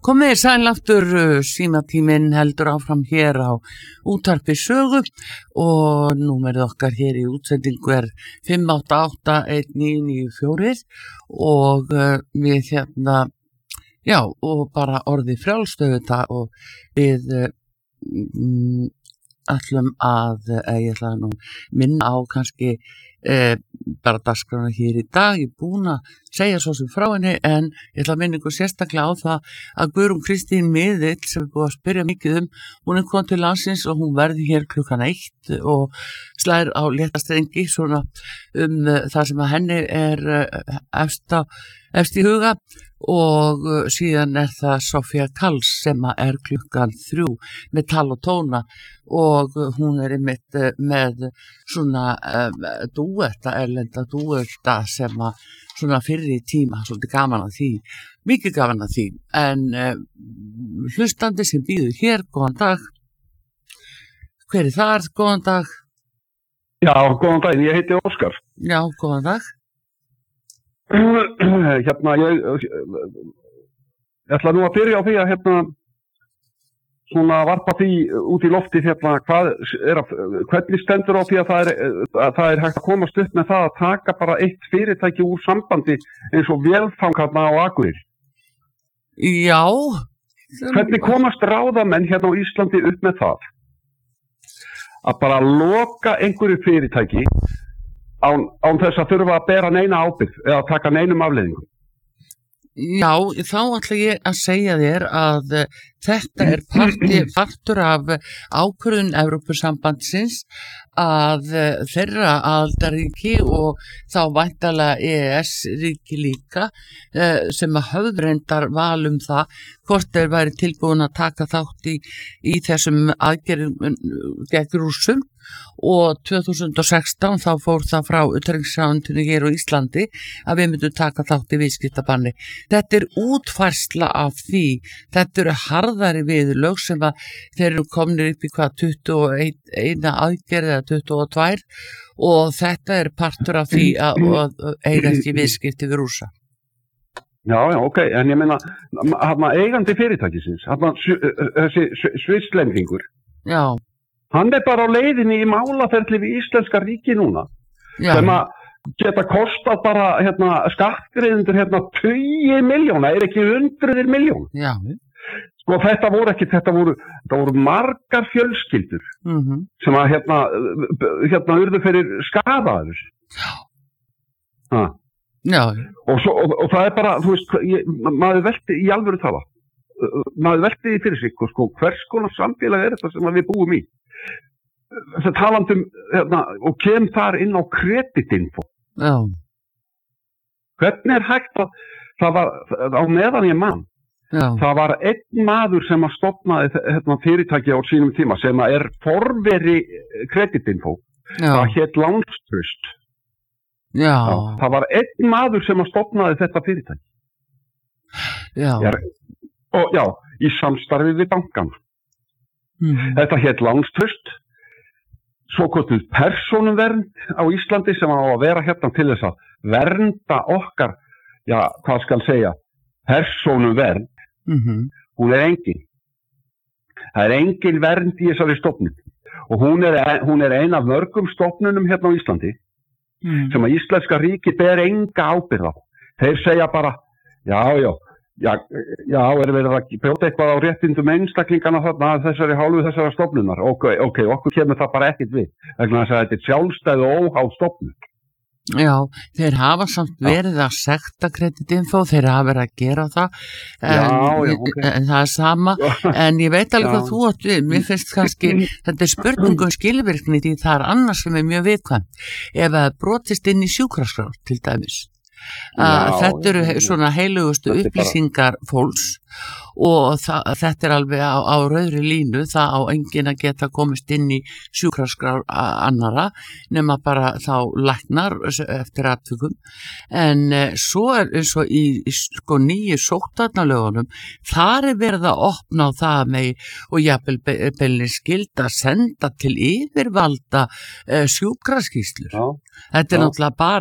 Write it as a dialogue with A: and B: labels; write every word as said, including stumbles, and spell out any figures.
A: Komið sæl aftur, símatíminn heldur áfram hér á útvarpi Sögu og númerið okkar hér í útsendingu er fimm átta átta eitt níu níu fjögur og uh, við hérna, já, og bara orðið frjálstöðu þetta og við uh, ætlum að, uh, ég ætla nú minna á kannski Eh, bara dagskrána hér í dag. Ég er búin að segja svo sem frá henni en ég ætla að minna ykkur sérstaklega á það að Guðrún Kristín Miðill sem er búið að spyrja mikið um, hún er komin til landsins og hún verði hér klukkan eitt og slær á léttastrengi svona um uh, það sem að henni er uh, efst, á, efst í huga og uh, síðan er það Sofía Karls sem að er klukkan þrjú með tal og tóna og hún er einmitt með svona um, dúetta, erlenda dúetta sem að svona fyrri tíma, svolítið gaman að því, mikið gaman að því, en um, hlustandi sem býður hér, góðan dag, hver er þar, góðan dag?
B: Já, góðan dag, ég heiti Óskar.
A: Já, góðan dag.
B: Hérna, ég, ég ætla nú að byrja á því að hérna, svona varpa því út í loftið hérna hvað er að, hvernig stendur á því að það er, að það er hægt að komast upp með það að taka bara eitt fyrirtæki úr sambandi eins og Vélfangarna á Akureyri.
A: Já.
B: Hvernig komast ráðamenn hérna á Íslandi upp með það? Að bara loka einhverju fyrirtæki án, án þess að þurfa að bera neina ábyrgð eða taka neinum afleiðingum.
A: Já, þá ætla ég að segja þér að uh, þetta er parti, partur af ákvörðun Evrópusambandsins að uh, þeirra aðildarríki og þá væntanlega E E S-ríki líka uh, sem að höfðreyndar val um það hvort þeir væri tilbúin að taka þátt í, í þessum aðgerðum gegn Rússum og tvö þúsund og sextán þá fór það frá utanríkisráðuneytinu hér á Íslandi að við myndum taka þátt í viðskiptabanni. Þetta er útfærsla af því, þetta eru harðari viðurlög sem að þeir eru komnir upp í hvað tuttugu og eitt aðgerð eða tuttugu og tvö og þetta er partur af því að, að eiga ekki viðskipti við Rússa.
B: Já, já, ok, en ég meina hann eigandi fyrirtækisins, hann þessi svisslendingur.
A: Já.
B: Hann er bara á leiðinni í málaferli við Íslenska ríki núna. Já. Sem að geta kostað bara hérna, skattgreiðendur hérna tugi miljóna, er ekki hundruðir miljón.
A: Já.
B: Sko þetta voru ekki, þetta voru, þetta voru margar fjölskyldur
A: mm-hmm.
B: sem að hérna, hérna urðu fyrir skaðaður.
A: Já.
B: Ha.
A: Já.
B: Og, svo, og, og það er bara, þú veist, ég, maður velti í alvöru tala, maður velti því fyrir sig, sko, hvers konar samfélag er þetta sem við búum í? Það talandum hérna, og kem þar inn á kreditinfo.
A: Já.
B: Hvernig er hægt að það var á meðan ég mann. Já. Það var einn maður sem að stofnaði hérna, fyrirtæki á sínum tíma sem að er forveri kreditinfo. Það hét Lánstraust.
A: Já.
B: Já. Það var einn maður sem að stofnaði þetta fyrirtæki.
A: Já.
B: Er, og já, í samstarfi við bankana.
A: Mm.
B: Þetta hét Lánstraust. Svo kostum persónuvernd á Íslandi sem á að vera hérna til þess að vernda okkar, já, hvað skal segja, persónuvernd,
A: mm-hmm.
B: hún er engin. Það er engin vernd í þessari stofnun og hún er, hún er ein af mörgum stofnunum hérna á Íslandi
A: mm.
B: sem að Íslenska ríki ber enga ábyrgð á. Þeir segja bara, já, já, Já, já, er verið að brjóta eitthvað á réttindum einstaklingana þarna þessari hálfu þessara stofnunar. Ok, ok, okkur kemur það bara ekkert við. Vegna þess að þetta er sjálfstæð og óháð stofnun.
A: Já, þeir hafa samt verið að sekta kreditinfo, þeir hafa verið að gera það. En,
B: já, já, ok.
A: En það er sama, en ég veit alveg hvað þú átt við. Mér finnst kannski, þetta er spurningum skilvirkni því það er annars sem er mjög viðkvæmt. Ef það brotist inn í sjúkraskrár til dæmis. Já, þetta eru svona heilugustu upplýsingar fólks og það, þetta er alveg á, á rauðri línu, það á enginn að geta komist inn í sjúkraskrár annara nema bara þá læknar eftir atvikum en eh, svo er eins og í, í sko nýju sóttvarnalögunum þar er verið að opna á það með og jafnvel beinir skylda að senda til yfirvalda eh, sjúkraskýrslur. Þetta er já. Náttúrulega bara